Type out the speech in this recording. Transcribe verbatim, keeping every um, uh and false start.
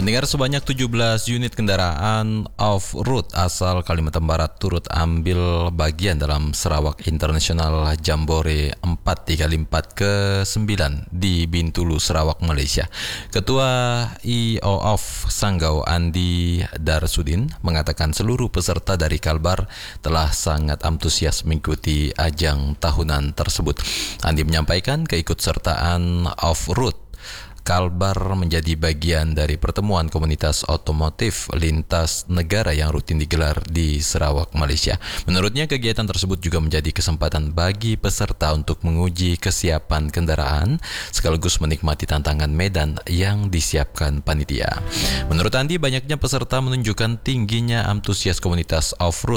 Pendengar, sebanyak tujuh belas unit kendaraan off-road asal Kalimantan Barat turut ambil bagian dalam Sarawak International Jambore empat tiga empat ke sembilan di Bintulu, Sarawak, Malaysia. Ketua I O F Sanggau Andi Darsudin mengatakan seluruh peserta dari Kalbar telah sangat antusias mengikuti ajang tahunan tersebut. Andi menyampaikan keikutsertaan off-road Kalbar menjadi bagian dari pertemuan komunitas otomotif lintas negara yang rutin digelar di Sarawak, Malaysia. Menurutnya, kegiatan tersebut juga menjadi kesempatan bagi peserta untuk menguji kesiapan kendaraan sekaligus menikmati tantangan medan yang disiapkan panitia. Menurut Andi, banyaknya peserta menunjukkan tingginya antusias komunitas off-road